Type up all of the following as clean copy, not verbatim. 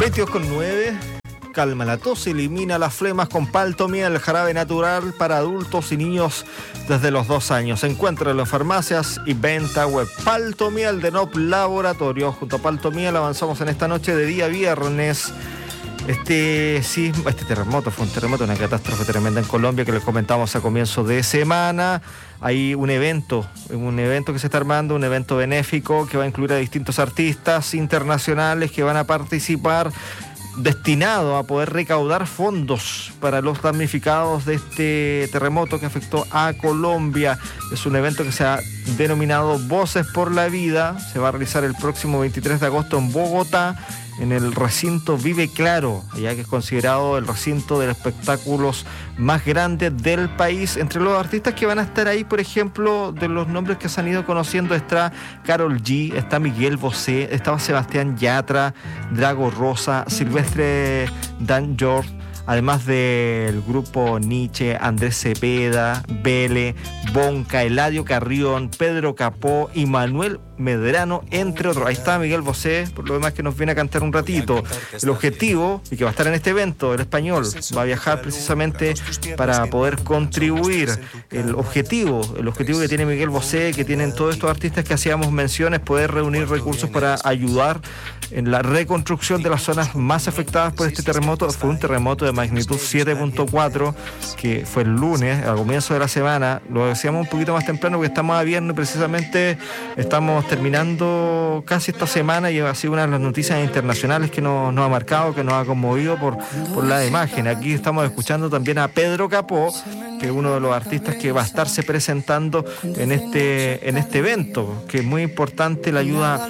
22,9. Calma la tos, elimina las flemas con Paltomiel, jarabe natural para adultos y niños desde los 2 años. Encuéntralo en farmacias y venta web. Paltomiel de Nop Laboratorio. Junto a Paltomiel avanzamos en esta noche de día viernes. Este terremoto fue un terremoto, una catástrofe tremenda en Colombia que les comentamos a comienzo de semana. Hay un evento que se está armando, un evento benéfico que va a incluir a distintos artistas internacionales que van a participar, destinado a poder recaudar fondos para los damnificados de este terremoto que afectó a Colombia. Es un evento que se ha denominado Voces por la Vida. Se va a realizar el próximo 23 de agosto en Bogotá, en el recinto Vive Claro, allá que es considerado el recinto de espectáculos más grande del país. Entre los artistas que van a estar ahí, por ejemplo, de los nombres que se han ido conociendo, está Karol G, está Miguel Bosé, estaba Sebastián Yatra, Drago Rosa, Silvestre Dangond, además del grupo Nietzsche, Andrés Cepeda, Vélez, Bonca, Eladio Carrión, Pedro Capó y Manuel Medrano, entre otros. Ahí está Miguel Bosé, por lo demás, que nos viene a cantar un ratito. El objetivo, y que va a estar en este evento, el español, va a viajar precisamente para poder contribuir. El objetivo que tiene Miguel Bosé, que tienen todos estos artistas que hacíamos mención, es poder reunir recursos para ayudar en la reconstrucción de las zonas más afectadas por este terremoto. Fue un terremoto de magnitud 7.4 que fue el lunes, al comienzo de la semana. Lo decíamos un poquito más temprano porque estamos a viernes, precisamente estamos terminando casi esta semana, y ha sido una de las noticias internacionales que nos ha marcado, que nos ha conmovido por la imagen. Aquí estamos escuchando también a Pedro Capó, que es uno de los artistas que va a estarse presentando en este evento, que es muy importante la ayuda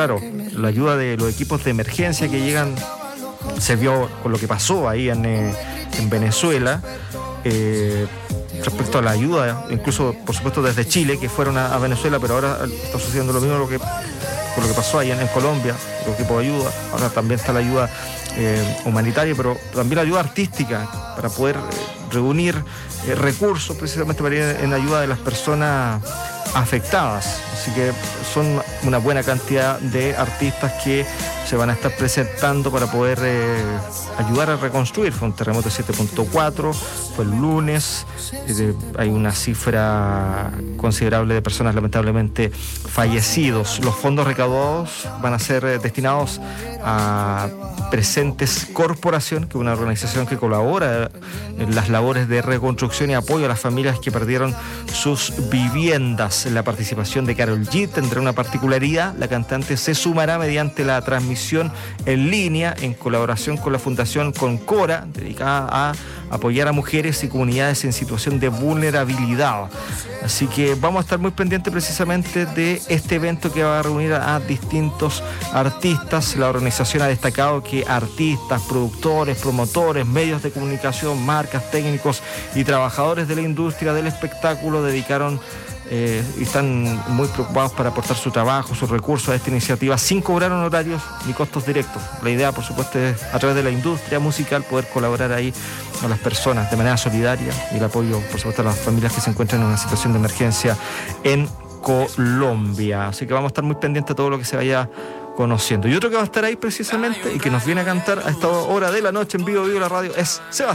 de los equipos de emergencia que llegan. Se vio con lo que pasó ahí en Venezuela, respecto a la ayuda, incluso por supuesto desde Chile, que fueron a Venezuela, pero ahora está sucediendo lo mismo con lo que pasó ahí en Colombia, los equipos de ayuda. Ahora también está la ayuda humanitaria, pero también la ayuda artística, para poder reunir recursos precisamente para ir en ayuda de las personas afectadas. Así que son una buena cantidad de artistas que se van a estar presentando para poder ayudar a reconstruir. Fue un terremoto de 7.4, fue el lunes. Hay una cifra considerable de personas lamentablemente fallecidos. Los fondos recaudados van a ser destinados a Presentes Corporación, que es una organización que colabora en las labores de reconstrucción y apoyo a las familias que perdieron sus viviendas. La participación de Karol G tendrá una particularidad: la cantante se sumará mediante la transmisión en línea en colaboración con la Fundación Concora, dedicada a apoyar a mujeres y comunidades en situación de vulnerabilidad. Así que vamos a estar muy pendientes precisamente de este evento que va a reunir a distintos artistas. La organización ha destacado que artistas, productores, promotores, medios de comunicación, marcas, técnicos y trabajadores de la industria del espectáculo dedicaron y están muy preocupados para aportar su trabajo, sus recursos a esta iniciativa sin cobrar honorarios ni costos directos. La idea, por supuesto, es a través de la industria musical poder colaborar ahí a las personas de manera solidaria, y el apoyo, por supuesto, a las familias que se encuentran en una situación de emergencia en Colombia. Así que vamos a estar muy pendientes de todo lo que se vaya conociendo. Y otro que va a estar ahí precisamente y que nos viene a cantar a esta hora de la noche en Vivo la Radio es Sebastián.